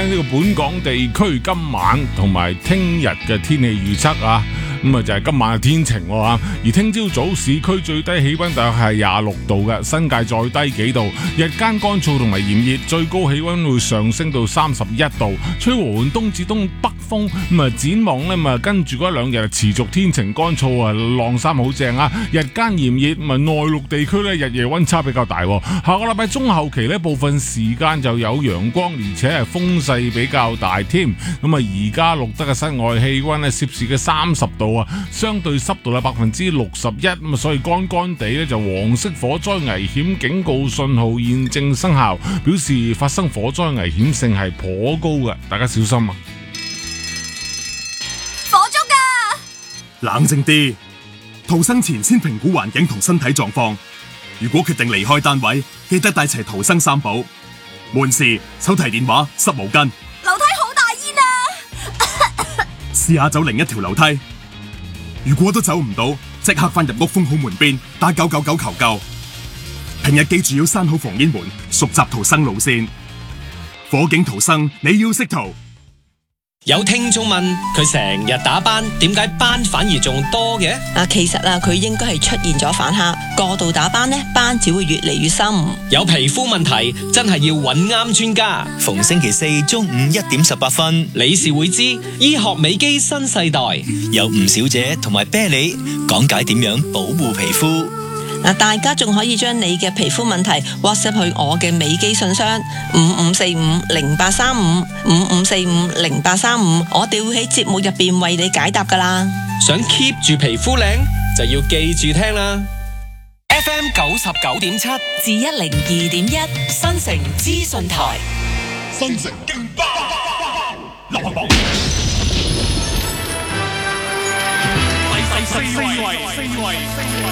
呢個本港地區今晚同埋聽日嘅天氣預測啊。咁啊就係今晚嘅天晴喎，而聽朝早市區最低氣溫大約係26度嘅，新界再低幾度。日間乾燥同埋炎熱，最高氣溫會上升到31度，吹和緩東至東北風。咁啊展望呢，咁啊跟住嗰一兩日持續天晴乾燥啊，晾衫好正啊！日間炎熱，咁啊內陸地區呢，日夜溫差比較大。下個禮拜中後期呢，部分時間就有陽光，而且係風勢比較大添。咁啊而家錄得嘅室外氣溫呢，攝氏嘅30度。相對濕度係61%，咁所以乾乾地咧就黃色火災危險警告信號現正生效，表示發生火災危險性係頗高嘅，大家小心啊！ 火燭㗎！ 冷靜啲，逃生前先評估環境同身體狀況。如果決定離開單位，記得帶齊逃生三寶：門匙、手提電話、濕毛巾。 樓梯好大煙啊！ 試下走另一條樓梯。如果都走唔到，即刻返入屋封好門邊，打999求救。平日記住要閂好防煙門，熟習逃生路線。火警逃生，你要識逃。 有聽眾問佢成日打斑，點解斑反而仲多嘅？ 其實佢應該係出現咗反黑，過度打斑呢，斑只會越嚟越深。 有皮膚問題真係要揾啱專家。 逢星期四中午1點18分， 理事會知醫學美肌新世代， 有吳小姐同埋啤梨講解點樣保護皮膚。 大家仲可以將你嘅皮膚問題 WhatsApp 去我嘅美肌信箱55450835 55450835，我哋會喺節目入邊為你解答噶啦。 想 keep 住皮膚靚，就要記住聽啦。FM 99.7 至102.1新城資訊台， 新城勁爆流行榜第四位。